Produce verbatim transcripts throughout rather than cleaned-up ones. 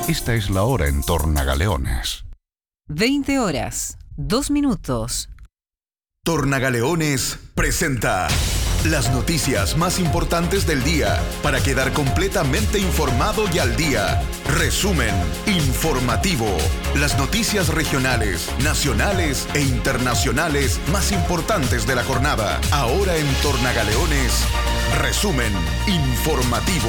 Esta es la hora en Tornagaleones. veinte horas, dos minutos. Tornagaleones presenta las noticias más importantes del día para quedar completamente informado y al día. Resumen informativo. Las noticias regionales, nacionales e internacionales más importantes de la jornada. Ahora en Tornagaleones, resumen informativo.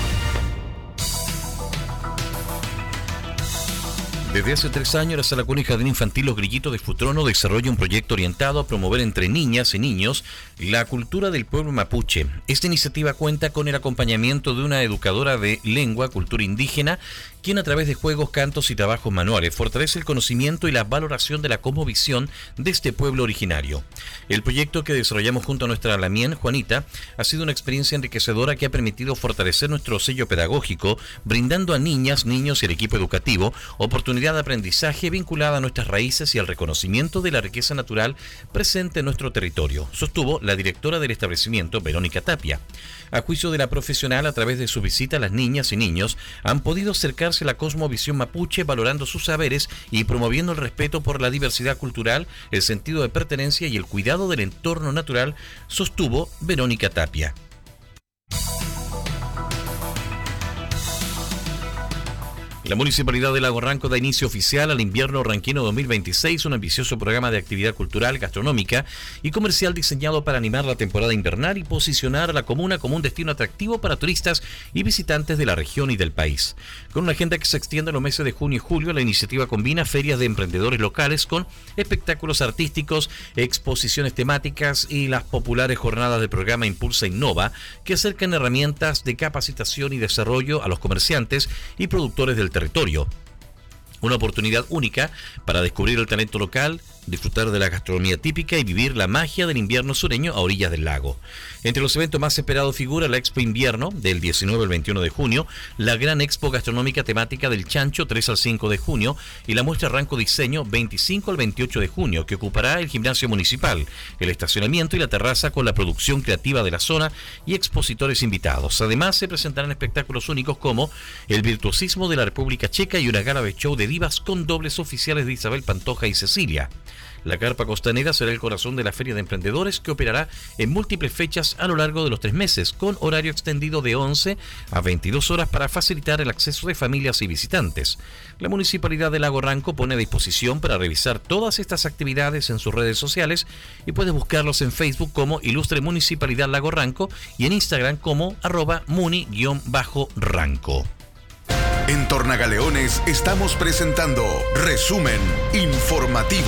Desde hace tres años, la Sala Cuna y Jardín Infantil Los Grillitos de Futrono desarrolla un proyecto orientado a promover entre niñas y niños la cultura del pueblo mapuche. Esta iniciativa cuenta con el acompañamiento de una educadora de lengua, cultura indígena, quien a través de juegos, cantos y trabajos manuales fortalece el conocimiento y la valoración de la cosmovisión de este pueblo originario. El proyecto que desarrollamos junto a nuestra lamien, Juanita, ha sido una experiencia enriquecedora que ha permitido fortalecer nuestro sello pedagógico, brindando a niñas, niños y el equipo educativo oportunidades de aprendizaje vinculada a nuestras raíces y al reconocimiento de la riqueza natural presente en nuestro territorio, sostuvo la directora del establecimiento, Verónica Tapia. A juicio de la profesional, a través de su visita, las niñas y niños han podido acercarse a la cosmovisión mapuche, valorando sus saberes y promoviendo el respeto por la diversidad cultural, el sentido de pertenencia y el cuidado del entorno natural, sostuvo Verónica Tapia. La Municipalidad de Lago Ranco da inicio oficial al invierno ranquino dos mil veintiséis, un ambicioso programa de actividad cultural, gastronómica y comercial diseñado para animar la temporada invernal y posicionar a la comuna como un destino atractivo para turistas y visitantes de la región y del país. Con una agenda que se extiende en los meses de junio y julio, la iniciativa combina ferias de emprendedores locales con espectáculos artísticos, exposiciones temáticas y las populares jornadas del programa Impulsa Innova, que acercan herramientas de capacitación y desarrollo a los comerciantes y productores del territorio. Una oportunidad única para descubrir el talento local, disfrutar de la gastronomía típica y vivir la magia del invierno sureño a orillas del lago. Entre los eventos más esperados figura la Expo Invierno del diecinueve al veintiuno de junio, la Gran Expo Gastronómica Temática del Chancho tres al cinco de junio y la Muestra Ranco Diseño veinticinco al veintiocho de junio, que ocupará el gimnasio municipal, el estacionamiento y la terraza con la producción creativa de la zona y expositores invitados. Además, se presentarán espectáculos únicos como el virtuosismo de la República Checa y una gala de show de divas con dobles oficiales de Isabel Pantoja y Cecilia. La Carpa Costanera será el corazón de la Feria de Emprendedores, que operará en múltiples fechas a lo largo de los tres meses, con horario extendido de once a veintidós horas para facilitar el acceso de familias y visitantes. La Municipalidad de Lago Ranco pone a disposición para revisar todas estas actividades en sus redes sociales y puedes buscarlos en Facebook como Ilustre Municipalidad Lago Ranco y en Instagram como arroba muni-ranco. En Tornagaleones estamos presentando Resumen Informativo.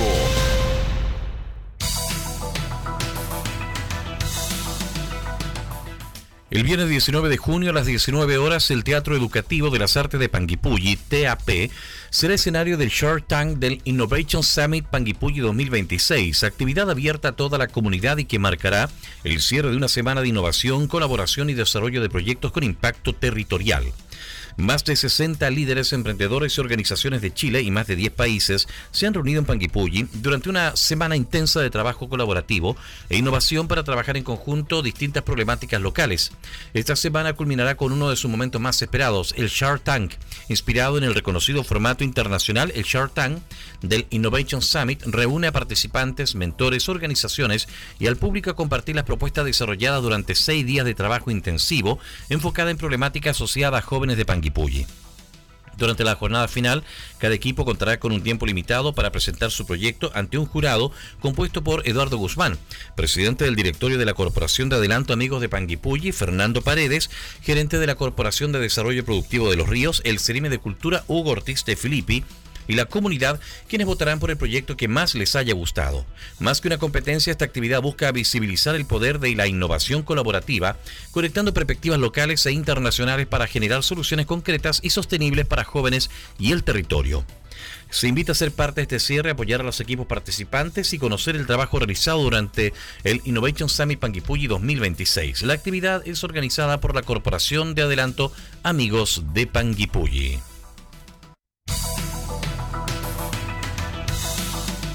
El viernes diecinueve de junio a las diecinueve horas, el Teatro Educativo de las Artes de Panguipulli, T A P, será escenario del Shark Tank del Innovation Summit Panguipulli dos mil veintiséis, actividad abierta a toda la comunidad y que marcará el cierre de una semana de innovación, colaboración y desarrollo de proyectos con impacto territorial. Más de sesenta líderes, emprendedores y organizaciones de Chile y más de diez países se han reunido en Panguipulli durante una semana intensa de trabajo colaborativo e innovación para trabajar en conjunto distintas problemáticas locales. Esta semana culminará con uno de sus momentos más esperados, el Shark Tank, inspirado en el reconocido formato internacional. El Shark Tank del Innovation Summit reúne a participantes, mentores, organizaciones y al público a compartir las propuestas desarrolladas durante seis días de trabajo intensivo enfocada en problemáticas asociadas a jóvenes de Panguipulli. Durante la jornada final, cada equipo contará con un tiempo limitado para presentar su proyecto ante un jurado compuesto por Eduardo Guzmán, presidente del directorio de la Corporación de Adelanto Amigos de Panguipulli, Fernando Paredes, gerente de la Corporación de Desarrollo Productivo de los Ríos, el Cerime de Cultura Hugo Ortiz de Filippi, y la comunidad, quienes votarán por el proyecto que más les haya gustado. Más que una competencia, esta actividad busca visibilizar el poder de la innovación colaborativa, conectando perspectivas locales e internacionales para generar soluciones concretas y sostenibles para jóvenes y el territorio. Se invita a ser parte de este cierre, apoyar a los equipos participantes y conocer el trabajo realizado durante el Innovation Summit Panguipulli dos mil veintiséis. La actividad es organizada por la Corporación de Adelanto Amigos de Panguipulli.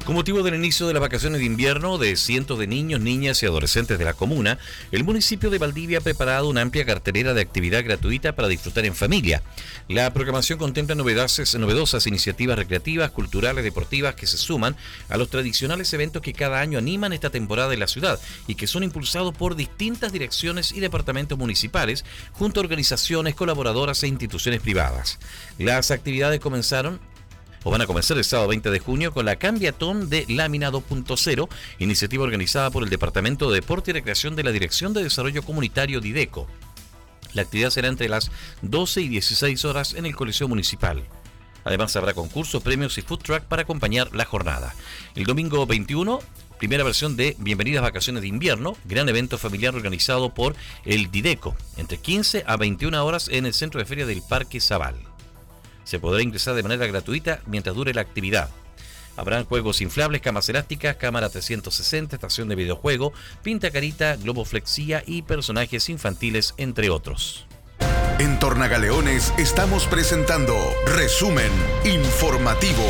Con motivo del inicio de las vacaciones de invierno de cientos de niños, niñas y adolescentes de la comuna, el municipio de Valdivia ha preparado una amplia cartelera de actividad gratuita para disfrutar en familia. La programación contempla novedosas, novedosas iniciativas recreativas, culturales, deportivas que se suman a los tradicionales eventos que cada año animan esta temporada en la ciudad y que son impulsados por distintas direcciones y departamentos municipales junto a organizaciones, colaboradoras e instituciones privadas. Las actividades comenzaron o van a comenzar el sábado veinte de junio con la Cambiatón de Lámina dos punto cero, iniciativa organizada por el Departamento de Deporte y Recreación de la Dirección de Desarrollo Comunitario Dideco. La actividad será entre las doce y dieciséis horas en el Coliseo Municipal. Además habrá concursos, premios y food truck para acompañar la jornada. El domingo veintiuno, primera versión de Bienvenidas Vacaciones de Invierno, gran evento familiar organizado por el Dideco, entre quince a veintiuna horas en el Centro de Feria del Parque Zabal. Se podrá ingresar de manera gratuita mientras dure la actividad. Habrán juegos inflables, camas elásticas, cámara trescientos sesenta, estación de videojuego, pinta carita, globo flexía y personajes infantiles, entre otros. En Tornagaleones estamos presentando Resumen Informativo.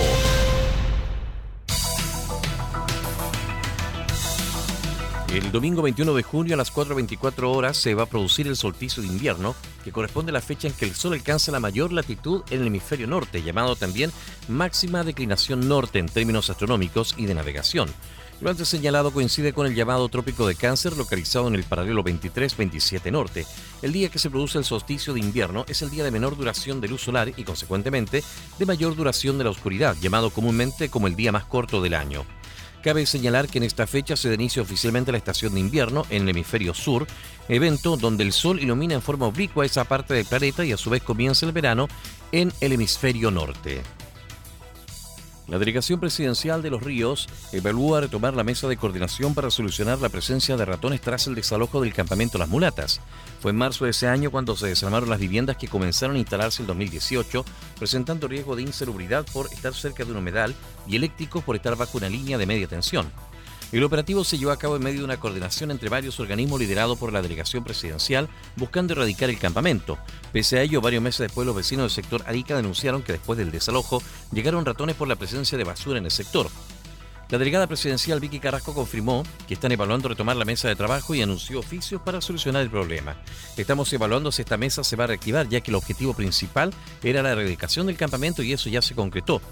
El domingo veintiuno de junio a las cuatro veinticuatro horas se va a producir el solsticio de invierno, que corresponde a la fecha en que el Sol alcanza la mayor latitud en el hemisferio norte, llamado también máxima declinación norte en términos astronómicos y de navegación. Lo antes señalado coincide con el llamado Trópico de Cáncer, localizado en el paralelo veintitrés veintisiete norte. El día que se produce el solsticio de invierno es el día de menor duración de luz solar y, consecuentemente, de mayor duración de la oscuridad, llamado comúnmente como el día más corto del año. Cabe señalar que en esta fecha se da inicio oficialmente la estación de invierno en el hemisferio sur, evento donde el Sol ilumina en forma oblicua esa parte del planeta y a su vez comienza el verano en el hemisferio norte. La Delegación Presidencial de Los Ríos evalúa retomar la mesa de coordinación para solucionar la presencia de ratones tras el desalojo del campamento Las Mulatas. Fue en marzo de ese año cuando se desarmaron las viviendas que comenzaron a instalarse en dos mil dieciocho, presentando riesgo de insalubridad por estar cerca de un humedal y eléctricos por estar bajo una línea de media tensión. El operativo se llevó a cabo en medio de una coordinación entre varios organismos liderado por la Delegación Presidencial buscando erradicar el campamento. Pese a ello, varios meses después los vecinos del sector Arica denunciaron que después del desalojo llegaron ratones por la presencia de basura en el sector. La delegada presidencial Vicky Carrasco confirmó que están evaluando retomar la mesa de trabajo y anunció oficios para solucionar el problema. Estamos evaluando si esta mesa se va a reactivar, ya que el objetivo principal era la erradicación del campamento y eso ya se concretó.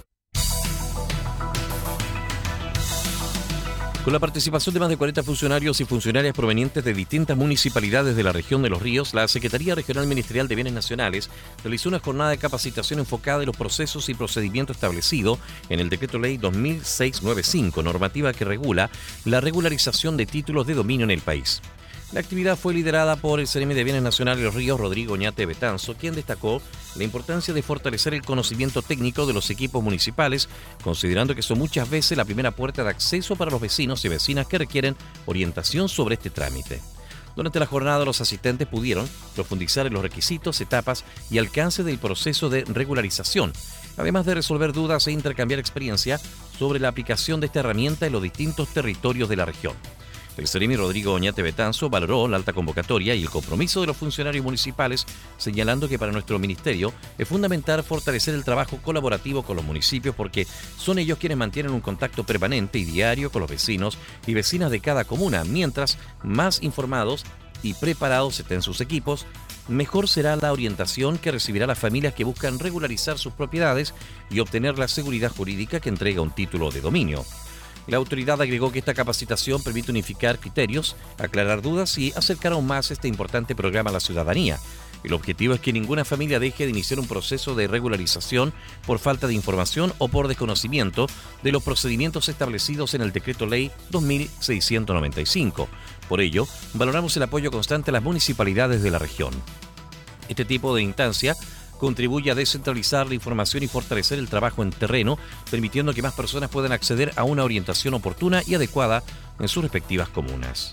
Con la participación de más de cuarenta funcionarios y funcionarias provenientes de distintas municipalidades de la región de Los Ríos, la Secretaría Regional Ministerial de Bienes Nacionales realizó una jornada de capacitación enfocada en los procesos y procedimientos establecidos en el Decreto Ley dos mil seiscientos noventa y cinco, normativa que regula la regularización de títulos de dominio en el país. La actividad fue liderada por el C N M de Bienes Nacionales de Los Ríos, Rodrigo Oñate Betanzo, quien destacó la importancia de fortalecer el conocimiento técnico de los equipos municipales, considerando que son muchas veces la primera puerta de acceso para los vecinos y vecinas que requieren orientación sobre este trámite. Durante la jornada, los asistentes pudieron profundizar en los requisitos, etapas y alcance del proceso de regularización, además de resolver dudas e intercambiar experiencia sobre la aplicación de esta herramienta en los distintos territorios de la región. El Seremi Rodrigo Oñate Betanzo valoró la alta convocatoria y el compromiso de los funcionarios municipales, señalando que para nuestro ministerio es fundamental fortalecer el trabajo colaborativo con los municipios porque son ellos quienes mantienen un contacto permanente y diario con los vecinos y vecinas de cada comuna. Mientras más informados y preparados estén sus equipos, mejor será la orientación que recibirá las familias que buscan regularizar sus propiedades y obtener la seguridad jurídica que entrega un título de dominio. La autoridad agregó que esta capacitación permite unificar criterios, aclarar dudas y acercar aún más este importante programa a la ciudadanía. El objetivo es que ninguna familia deje de iniciar un proceso de regularización por falta de información o por desconocimiento de los procedimientos establecidos en el Decreto Ley dos mil seiscientos noventa y cinco. Por ello, valoramos el apoyo constante a las municipalidades de la región. Este tipo de instancia contribuye a descentralizar la información y fortalecer el trabajo en terreno, permitiendo que más personas puedan acceder a una orientación oportuna y adecuada en sus respectivas comunas.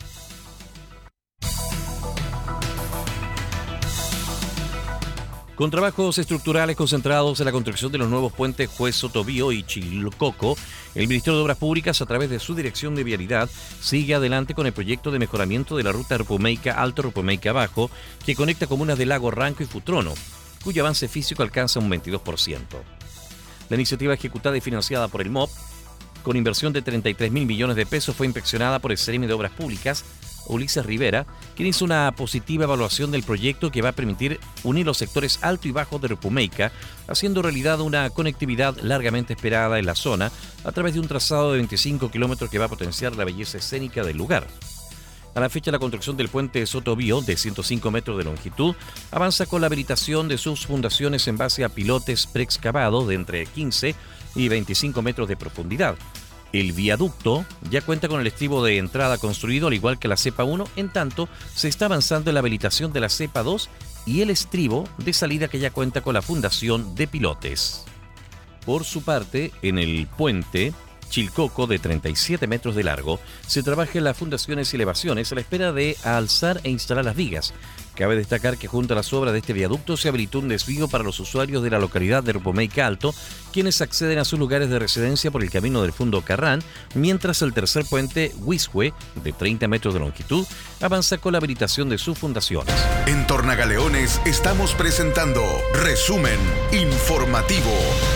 Con trabajos estructurales concentrados en la construcción de los nuevos puentes Juez Sotobío y Chilcoco, el Ministerio de Obras Públicas, a través de su Dirección de Vialidad, sigue adelante con el proyecto de mejoramiento de la ruta Rupumeica Alto Rupumeica Bajo, que conecta comunas de Lago Ranco y Futrono, cuyo avance físico alcanza un veintidós por ciento. La iniciativa ejecutada y financiada por el M O P con inversión de treinta y tres mil millones de pesos, fue inspeccionada por el Seremi de Obras Públicas, Ulises Rivera, quien hizo una positiva evaluación del proyecto que va a permitir unir los sectores alto y bajo de Rupumeica, haciendo realidad una conectividad largamente esperada en la zona a través de un trazado de veinticinco kilómetros que va a potenciar la belleza escénica del lugar. A la fecha, la construcción del puente Sotobío, de ciento cinco metros de longitud, avanza con la habilitación de sus fundaciones en base a pilotes preexcavados de entre quince y veinticinco metros de profundidad. El viaducto ya cuenta con el estribo de entrada construido, al igual que la cepa uno, en tanto se está avanzando en la habilitación de la cepa dos y el estribo de salida que ya cuenta con la fundación de pilotes. Por su parte, en el puente Chilcoco, de treinta y siete metros de largo, se trabaja en las fundaciones y elevaciones a la espera de alzar e instalar las vigas. Cabe destacar que junto a las obras de este viaducto se habilitó un desvío para los usuarios de la localidad de Rupumeica Alto, quienes acceden a sus lugares de residencia por el camino del Fundo Carrán, mientras el tercer puente, Huizhue, de treinta metros de longitud, avanza con la habilitación de sus fundaciones. En Tornagaleones estamos presentando Resumen Informativo.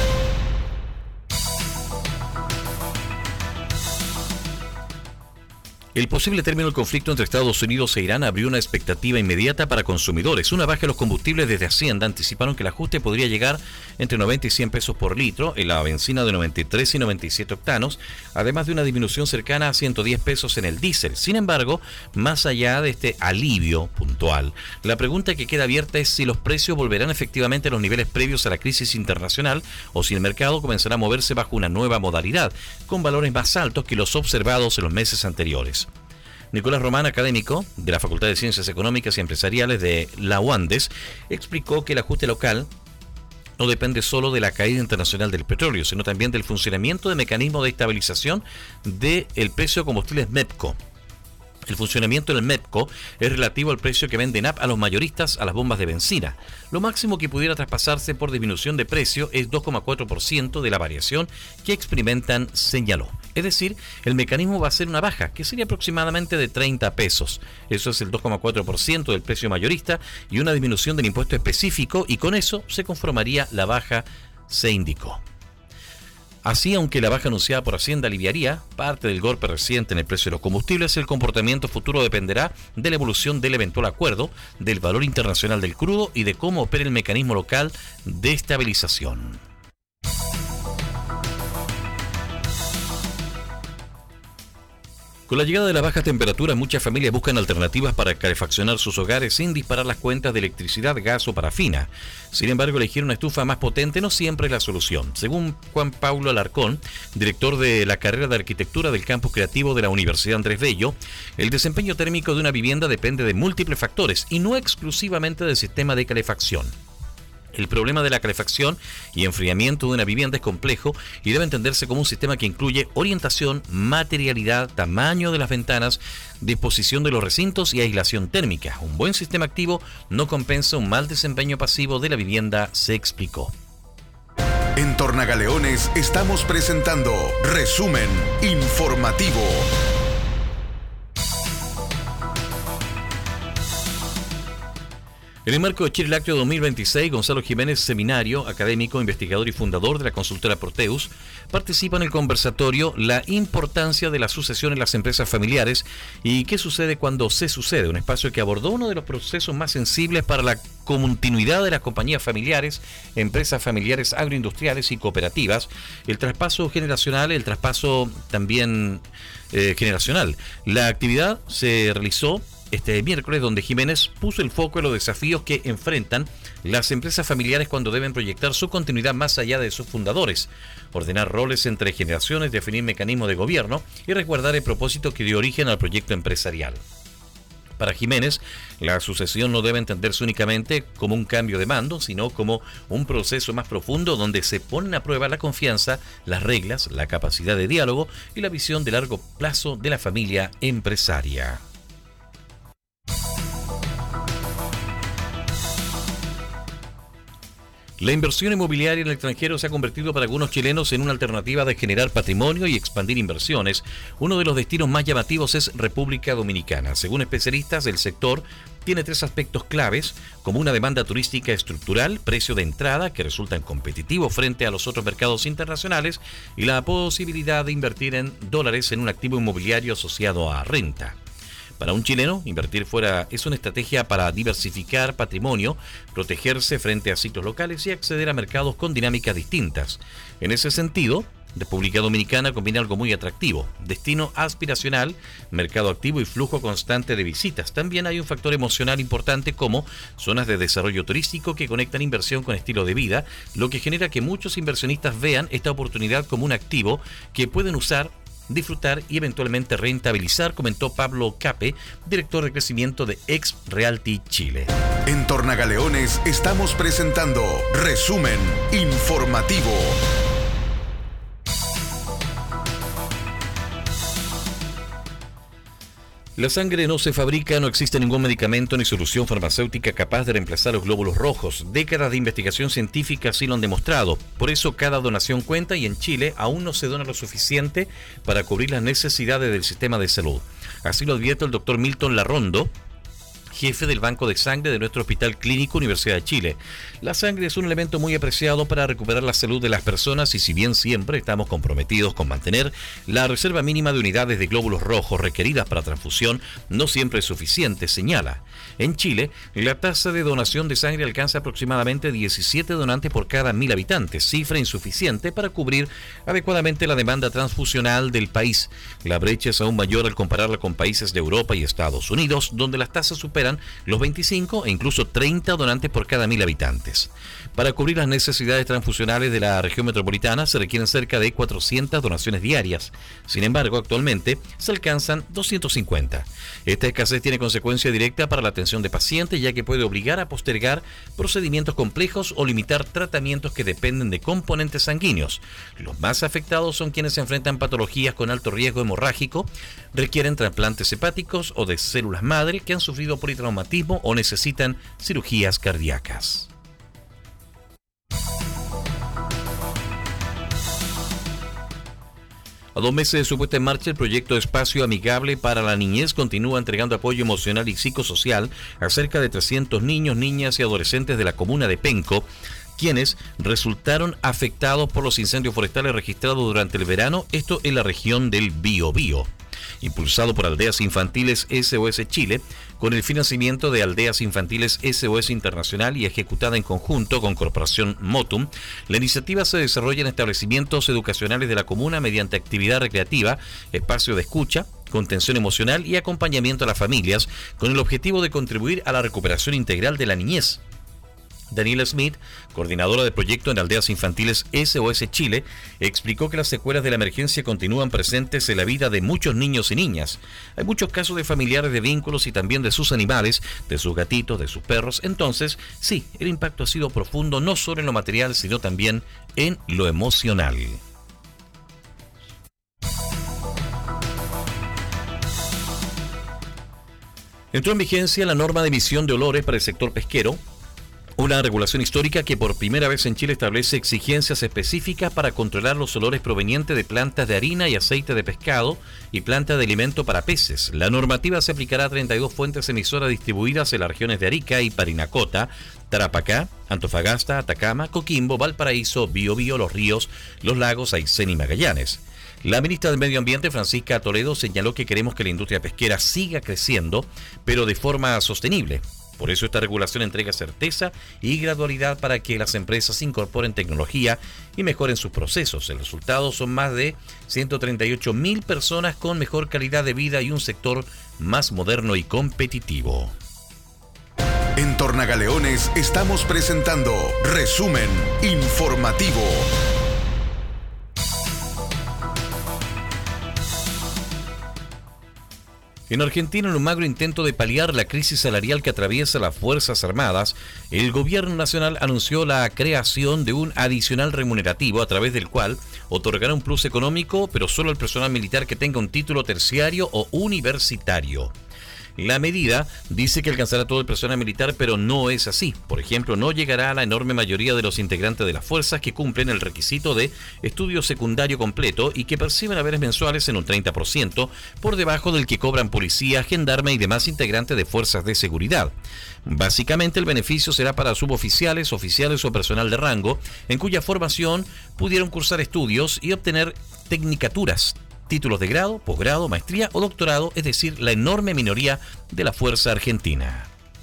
El posible término del conflicto entre Estados Unidos e Irán abrió una expectativa inmediata para consumidores. Una baja en los combustibles desde Hacienda anticiparon que el ajuste podría llegar entre noventa y cien pesos por litro en la benzina de noventa y tres y noventa y siete octanos, además de una disminución cercana a ciento diez pesos en el diésel. Sin embargo, más allá de este alivio puntual, la pregunta que queda abierta es si los precios volverán efectivamente a los niveles previos a la crisis internacional o si el mercado comenzará a moverse bajo una nueva modalidad, con valores más altos que los observados en los meses anteriores. Nicolás Román, académico de la Facultad de Ciencias Económicas y Empresariales de la UANDES, explicó que el ajuste local no depende solo de la caída internacional del petróleo, sino también del funcionamiento del mecanismo de estabilización del precio de combustibles MEPCO. El funcionamiento del MEPCO es relativo al precio que vende N A P a los mayoristas a las bombas de benzina. Lo máximo que pudiera traspasarse por disminución de precio es dos coma cuatro por ciento de la variación que experimentan, señaló. Es decir, el mecanismo va a ser una baja, que sería aproximadamente de treinta pesos. Eso es el dos coma cuatro por ciento del precio mayorista y una disminución del impuesto específico, y con eso se conformaría la baja, se indicó. Así, aunque la baja anunciada por Hacienda aliviaría parte del golpe reciente en el precio de los combustibles, el comportamiento futuro dependerá de la evolución del eventual acuerdo, del valor internacional del crudo y de cómo opera el mecanismo local de estabilización. Con la llegada de las bajas temperaturas, muchas familias buscan alternativas para calefaccionar sus hogares sin disparar las cuentas de electricidad, gas o parafina. Sin embargo, elegir una estufa más potente no siempre es la solución. Según Juan Paulo Alarcón, director de la carrera de arquitectura del campus creativo de la Universidad Andrés Bello, el desempeño térmico de una vivienda depende de múltiples factores y no exclusivamente del sistema de calefacción. El problema de la calefacción y enfriamiento de una vivienda es complejo y debe entenderse como un sistema que incluye orientación, materialidad, tamaño de las ventanas, disposición de los recintos y aislación térmica. Un buen sistema activo no compensa un mal desempeño pasivo de la vivienda, se explicó. En Tornagaleones estamos presentando Resumen Informativo. En el marco de Chile Lácteo dos mil veintiséis, Gonzalo Jiménez, seminario, académico, investigador y fundador de la consultora Proteus, participa en el conversatorio La importancia de la sucesión en las empresas familiares y qué sucede cuando se sucede, un espacio que abordó uno de los procesos más sensibles para la continuidad de las compañías familiares, empresas familiares agroindustriales y cooperativas, el traspaso generacional, el traspaso también eh, generacional. La actividad se realizó este miércoles, donde Jiménez puso el foco en los desafíos que enfrentan las empresas familiares cuando deben proyectar su continuidad más allá de sus fundadores, ordenar roles entre generaciones, definir mecanismos de gobierno y resguardar el propósito que dio origen al proyecto empresarial. Para Jiménez, la sucesión no debe entenderse únicamente como un cambio de mando, sino como un proceso más profundo donde se ponen a prueba la confianza, las reglas, la capacidad de diálogo y la visión de largo plazo de la familia empresaria. La inversión inmobiliaria en el extranjero se ha convertido para algunos chilenos en una alternativa de generar patrimonio y expandir inversiones. Uno de los destinos más llamativos es República Dominicana. Según especialistas, el sector tiene tres aspectos claves, como una demanda turística estructural, precio de entrada que resultan competitivos frente a los otros mercados internacionales y la posibilidad de invertir en dólares en un activo inmobiliario asociado a renta. Para un chileno, invertir fuera es una estrategia para diversificar patrimonio, protegerse frente a ciclos locales y acceder a mercados con dinámicas distintas. En ese sentido, República Dominicana combina algo muy atractivo: destino aspiracional, mercado activo y flujo constante de visitas. También hay un factor emocional importante como zonas de desarrollo turístico que conectan inversión con estilo de vida, lo que genera que muchos inversionistas vean esta oportunidad como un activo que pueden usar, disfrutar y eventualmente rentabilizar, comentó Pablo Cape, director de crecimiento de Ex Realty Chile. En Tornagaleones estamos presentando Resumen Informativo. La sangre no se fabrica, no existe ningún medicamento ni solución farmacéutica capaz de reemplazar los glóbulos rojos. Décadas de investigación científica así lo han demostrado. Por eso cada donación cuenta y en Chile aún no se dona lo suficiente para cubrir las necesidades del sistema de salud. Así lo advierte el doctor Milton Larrondo, jefe del Banco de Sangre de nuestro Hospital Clínico Universidad de Chile. La sangre es un elemento muy apreciado para recuperar la salud de las personas y si bien siempre estamos comprometidos con mantener la reserva mínima de unidades de glóbulos rojos requeridas para transfusión, no siempre es suficiente, señala. En Chile, la tasa de donación de sangre alcanza aproximadamente diecisiete donantes por cada mil habitantes, cifra insuficiente para cubrir adecuadamente la demanda transfusional del país. La brecha es aún mayor al compararla con países de Europa y Estados Unidos, donde las tasas superan los veinticinco e incluso treinta donantes por cada mil habitantes. Para cubrir las necesidades transfusionales de la región metropolitana se requieren cerca de cuatrocientas donaciones diarias. Sin embargo, actualmente se alcanzan doscientas cincuenta. Esta escasez tiene consecuencia directa para la atención de pacientes, ya que puede obligar a postergar procedimientos complejos o limitar tratamientos que dependen de componentes sanguíneos. Los más afectados son quienes se enfrentan patologías con alto riesgo hemorrágico, requieren trasplantes hepáticos o de células madre, que han sufrido politraumatismo o necesitan cirugías cardíacas. A dos meses de su puesta en marcha, el proyecto Espacio Amigable para la Niñez continúa entregando apoyo emocional y psicosocial a cerca de trescientos niños, niñas y adolescentes de la comuna de Penco, quienes resultaron afectados por los incendios forestales registrados durante el verano, esto en la región del Biobío. Impulsado por Aldeas Infantiles S O S Chile, con el financiamiento de Aldeas Infantiles S O S Internacional y ejecutada en conjunto con Corporación Motum, la iniciativa se desarrolla en establecimientos educacionales de la comuna mediante actividad recreativa, espacio de escucha, contención emocional y acompañamiento a las familias, con el objetivo de contribuir a la recuperación integral de la niñez. Daniela Smith, coordinadora de proyecto en Aldeas Infantiles S O S Chile, explicó que las secuelas de la emergencia continúan presentes en la vida de muchos niños y niñas. Hay muchos casos de familiares de vínculos y también de sus animales, de sus gatitos, de sus perros. Entonces, sí, el impacto ha sido profundo no solo en lo material, sino también en lo emocional. Entró en vigencia la norma de emisión de olores para el sector pesquero, una regulación histórica que por primera vez en Chile establece exigencias específicas para controlar los olores provenientes de plantas de harina y aceite de pescado y plantas de alimento para peces. La normativa se aplicará a treinta y dos fuentes emisoras distribuidas en las regiones de Arica y Parinacota, Tarapacá, Antofagasta, Atacama, Coquimbo, Valparaíso, Biobío, Los Ríos, Los Lagos, Aysén y Magallanes. La ministra del Medio Ambiente, Francisca Toledo, señaló que queremos que la industria pesquera siga creciendo, pero de forma sostenible. Por eso esta regulación entrega certeza y gradualidad para que las empresas incorporen tecnología y mejoren sus procesos. El resultado son más de ciento treinta y ocho mil personas con mejor calidad de vida y un sector más moderno y competitivo. En Tornagaleones estamos presentando Resumen Informativo. En Argentina, en un magro intento de paliar la crisis salarial que atraviesa las Fuerzas Armadas, el gobierno nacional anunció la creación de un adicional remunerativo a través del cual otorgará un plus económico, pero solo al personal militar que tenga un título terciario o universitario. La medida dice que alcanzará todo el personal militar, pero no es así. Por ejemplo, no llegará a la enorme mayoría de los integrantes de las fuerzas que cumplen el requisito de estudio secundario completo y que perciben haberes mensuales en un treinta por ciento por debajo del que cobran policía, gendarme y demás integrantes de fuerzas de seguridad. Básicamente el beneficio será para suboficiales, oficiales o personal de rango, en cuya formación pudieron cursar estudios y obtener tecnicaturas, títulos de grado, posgrado, maestría o doctorado, es decir, la enorme minoría de la fuerza argentina.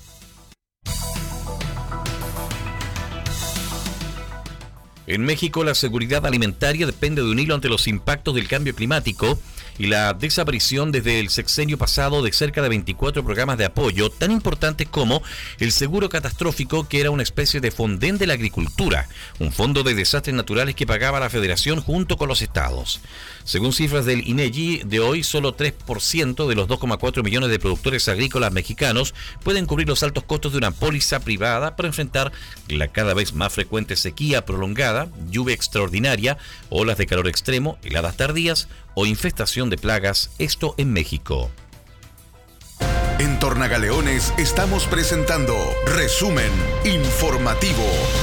En México, la seguridad alimentaria depende de un hilo ante los impactos del cambio climático y la desaparición desde el sexenio pasado de cerca de veinticuatro programas de apoyo tan importantes como el seguro catastrófico, que era una especie de Fondén de la agricultura, un fondo de desastres naturales que pagaba la Federación junto con los estados. Según cifras del INEGI de hoy, solo tres por ciento de los dos coma cuatro millones de productores agrícolas mexicanos pueden cubrir los altos costos de una póliza privada para enfrentar la cada vez más frecuente sequía prolongada, lluvia extraordinaria, olas de calor extremo, heladas tardías o infestación de plagas, esto en México. En Tornagaleones estamos presentando Resumen Informativo.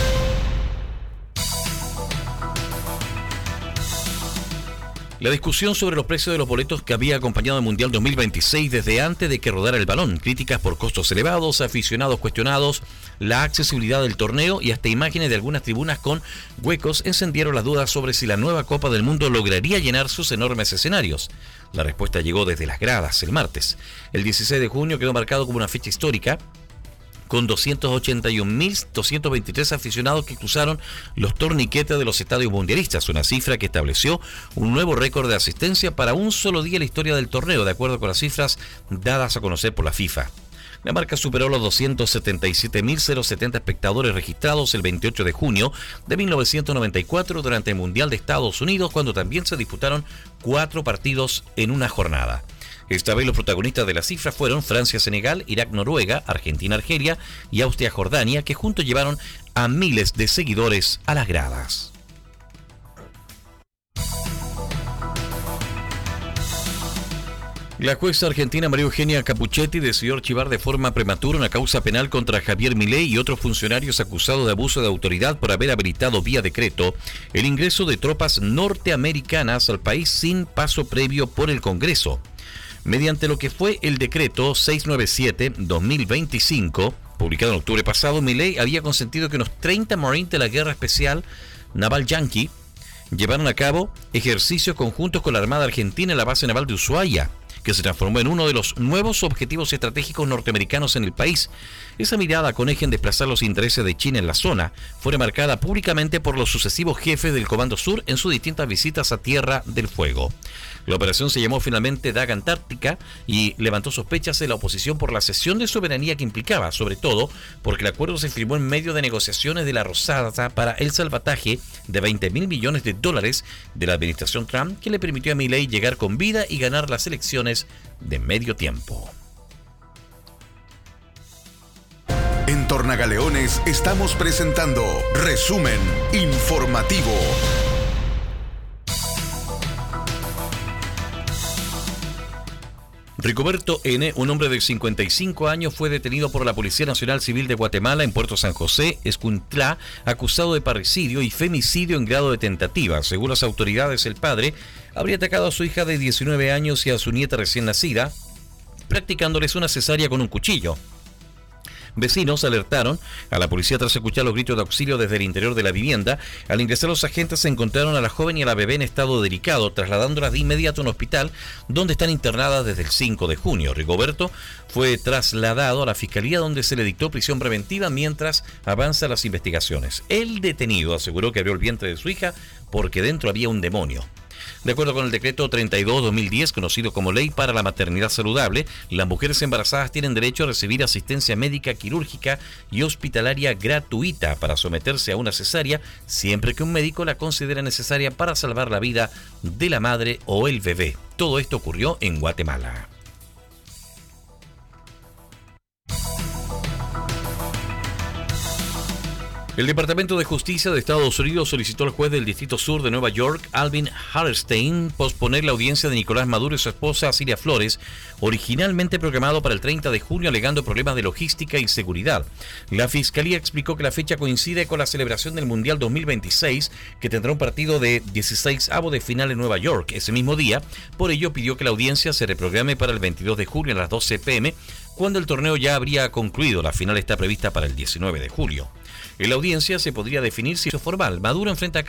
La discusión sobre los precios de los boletos que había acompañado el Mundial dos mil veintiséis desde antes de que rodara el balón, críticas por costos elevados, aficionados cuestionados, la accesibilidad del torneo y hasta imágenes de algunas tribunas con huecos encendieron las dudas sobre si la nueva Copa del Mundo lograría llenar sus enormes escenarios. La respuesta llegó desde las gradas el martes. El dieciséis de junio quedó marcado como una fecha histórica, con doscientos ochenta y un mil doscientos veintitrés aficionados que cruzaron los torniquetes de los estadios mundialistas, una cifra que estableció un nuevo récord de asistencia para un solo día en la historia del torneo, de acuerdo con las cifras dadas a conocer por la FIFA. La marca superó los doscientos setenta y siete mil setenta espectadores registrados el veintiocho de junio de mil novecientos noventa y cuatro durante el Mundial de Estados Unidos, cuando también se disputaron cuatro partidos en una jornada. Esta vez los protagonistas de la cifra fueron Francia-Senegal, Irak-Noruega, Argentina-Argelia y Austria-Jordania, que juntos llevaron a miles de seguidores a las gradas. La jueza argentina María Eugenia Capuchetti decidió archivar de forma prematura una causa penal contra Javier Milei y otros funcionarios acusados de abuso de autoridad por haber habilitado vía decreto el ingreso de tropas norteamericanas al país sin paso previo por el Congreso. Mediante lo que fue el decreto seiscientos noventa y siete guión dos mil veinticinco, publicado en octubre pasado, Milei había consentido que unos treinta Marines de la Guerra Especial Naval Yankee llevaron a cabo ejercicios conjuntos con la Armada Argentina en la base naval de Ushuaia, que se transformó en uno de los nuevos objetivos estratégicos norteamericanos en el país. Esa mirada con eje en desplazar los intereses de China en la zona fue marcada públicamente por los sucesivos jefes del Comando Sur en sus distintas visitas a Tierra del Fuego. La operación se llamó finalmente Daga Antártica y levantó sospechas en la oposición por la cesión de soberanía que implicaba, sobre todo porque el acuerdo se firmó en medio de negociaciones de la Rosada para el salvataje de veinte mil millones de dólares de la administración Trump, que le permitió a Milei llegar con vida y ganar las elecciones de medio tiempo. En Tornagaleones estamos presentando Resumen Informativo. Rigoberto N., un hombre de cincuenta y cinco años, fue detenido por la Policía Nacional Civil de Guatemala en Puerto San José, Escuintla, acusado de parricidio y femicidio en grado de tentativa. Según las autoridades, el padre habría atacado a su hija de diecinueve años y a su nieta recién nacida, practicándoles una cesárea con un cuchillo. Vecinos alertaron a la policía tras escuchar los gritos de auxilio desde el interior de la vivienda. Al ingresar, los agentes se encontraron a la joven y a la bebé en estado delicado, trasladándolas de inmediato a un hospital donde están internadas desde el cinco de junio. Rigoberto fue trasladado a la fiscalía, donde se le dictó prisión preventiva mientras avanzan las investigaciones. El detenido aseguró que abrió el vientre de su hija porque dentro había un demonio. De acuerdo con el decreto treinta y dos guión dos mil diez, conocido como Ley para la Maternidad Saludable, las mujeres embarazadas tienen derecho a recibir asistencia médica, quirúrgica y hospitalaria gratuita para someterse a una cesárea, siempre que un médico la considere necesaria para salvar la vida de la madre o el bebé. Todo esto ocurrió en Guatemala. El Departamento de Justicia de Estados Unidos solicitó al juez del Distrito Sur de Nueva York, Alvin Harrelstein, posponer la audiencia de Nicolás Maduro y su esposa Cilia Flores, originalmente programado para el treinta de junio, alegando problemas de logística y seguridad. La Fiscalía explicó que la fecha coincide con la celebración del Mundial dos mil veintiséis, que tendrá un partido de dieciseisavo de final en Nueva York ese mismo día. Por ello pidió que la audiencia se reprograme para el veintidós de junio a las doce pe eme, cuando el torneo ya habría concluido. La final está prevista para el diecinueve de julio. En la audiencia se podría definir si es formal. Maduro enfrenta a